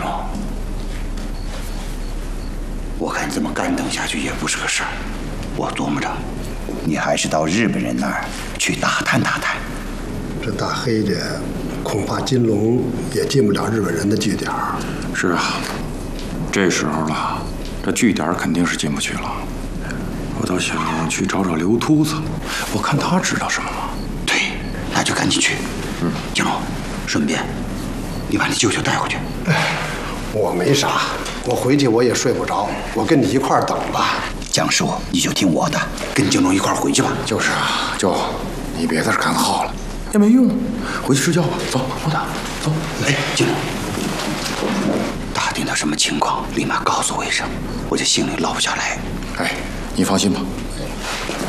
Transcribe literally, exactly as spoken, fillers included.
龙，我看你这么干等下去也不是个事儿。我琢磨着，你还是到日本人那儿去打探打探。 这大黑的，恐怕金龙也进不了日本人的据点。 是啊，这时候了，这据点肯定是进不去了。我倒想去找找刘秃子，我看他知道什么吗？ 对，那就赶紧去。嗯，金龙，顺便你把你舅舅带回去。 哎，我没啥，我回去我也睡不着，我跟你一块儿等吧。 江叔，你就听我的，跟金龙一块儿回去吧。 就是啊，舅，你别在这看号了，也没用，回去睡觉吧。走，老大，走。 哎，金龙，打听到什么情况，立马告诉我一声，我这心里落不下来。 哎，你放心吧，